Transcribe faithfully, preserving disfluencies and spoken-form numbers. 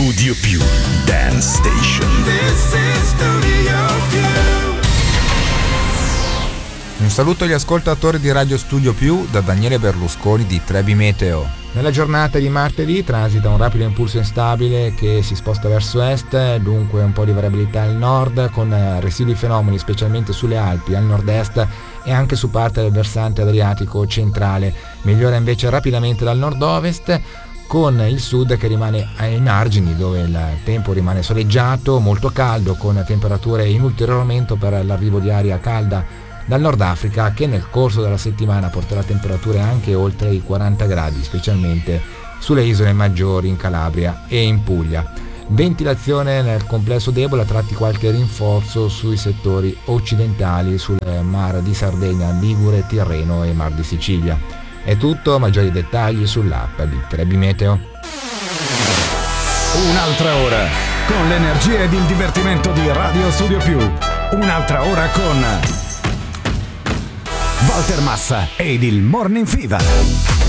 Studio Più Dance Station. This is Studio Più. Un saluto agli ascoltatori di Radio Studio Più da Daniele Berlusconi di Trebi Meteo. Nella giornata di martedì transita un rapido impulso instabile che si sposta verso est, dunque un po' di variabilità al nord, con residui fenomeni specialmente sulle Alpi, al nord-est e anche su parte del versante adriatico centrale. Migliora invece rapidamente dal nord-ovest, con il sud che rimane ai margini, dove il tempo rimane soleggiato, molto caldo, con temperature in ulteriore aumento per l'arrivo di aria calda dal Nord Africa, che nel corso della settimana porterà temperature anche oltre i quaranta gradi, specialmente sulle isole maggiori in Calabria e in Puglia. Ventilazione nel complesso debole, a tratti qualche rinforzo sui settori occidentali, sul Mar di Sardegna, Ligure, Tirreno e Mar di Sicilia. È tutto, maggiori dettagli sull'app di Trebi Meteo. Un'altra ora con l'energia ed il divertimento di Radio Studio Più. Un'altra ora con Walter Massa ed il Morning Fever.